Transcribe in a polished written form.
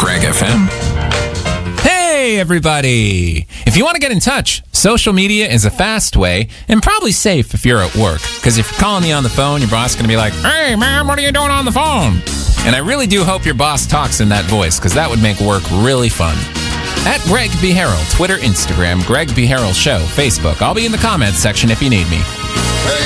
Craig FM. Hey, everybody! If you want to get in touch, social media is a fast way and probably safe if you're at work. Because if you're calling me on the phone, your boss is going to be like, "Hey, man, what are you doing on the phone?" And I really do hope your boss talks in that voice, because that would make work really fun. At Greg B. Harrell, Twitter, Instagram, Greg B. Harrell Show, Facebook. I'll be in the comments section if you need me.